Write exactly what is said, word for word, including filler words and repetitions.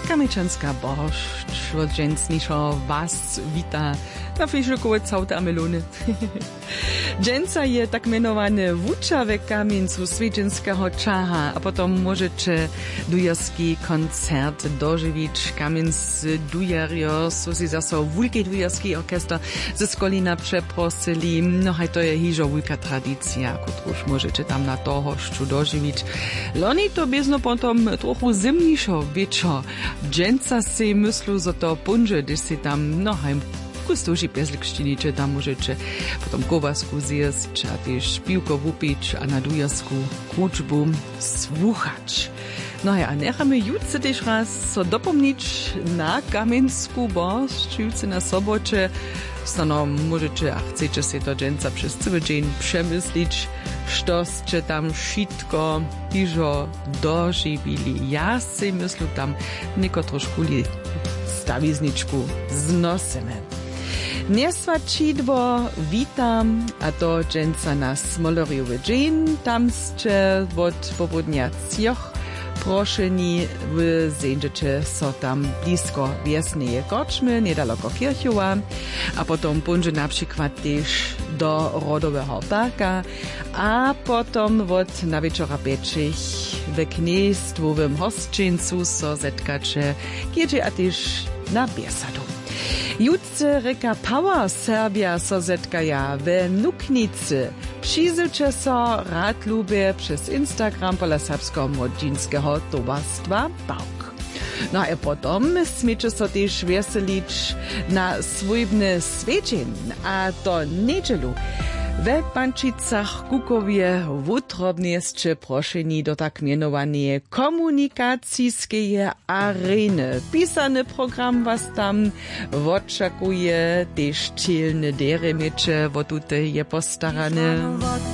Kamyczanska bożcz od dżęsniszo was wita na Fischlukowe całte amelony. Dżęca je tak mianowany wucza we Kamieńcu Swieczynskiego czaha, a potom możecie dujarski koncert dożywić. Kamieńc dujario, so si zaso wulki dujarski orkester ze Skolina przeprosili. No hej, to je hižo wulka tradycja, którąż możecie tam na tohoszczu dożywić. Loni to bezno potom trochu zimniejszo wieczor. Dżęca si myslu, że to punże, gdyż si tam, no hej, kustuži pezlikštiniče, tam możecie potom kowasku zjesť, a tiež pivko vupić, a na dujarsku kručbu słuchać. No ja, a nechamy jutce też raz so dopomnić na Kamieńsku bożcz, jutce na sobocie. No, możecie, a chcecie się to dżęca przez cały dzień przemyślić, štoście tam wszystko hižo dożywili. Ja si myślę tam nieko troszkę stawizniczku znosimy. Nieswačidwo witam, a to dżęca na Smoloriowy dzień, tam ste od popołudnia cioch proszeni, wy znajdziecie so tam blisko wiesneje koczmy, niedaleko Kirchowa, a potom pójdzie na przykład też do Rodowego parka, a potom od na wieczora pieczych w Kniejstwowym hostincu so zetkacie, kiedy a też na Biesadu. Jutce reka Power Serbia so zetkaja w Nuknicy. Przyjrzyjcie so rad lubie przez Instagram pola serbskiego młodzieńskiego towarstwa Bałk. No a potom smiecie so też weselić na swójbny Swieczyn, a to niedzielu. We Pančicach Kukowie wutrobnie jeszcze proszeni do tak mianowanej komunikacyjskiej areny. Pisany program was tam oczekuje, też cielne deremiecze, wo tutaj je postarane.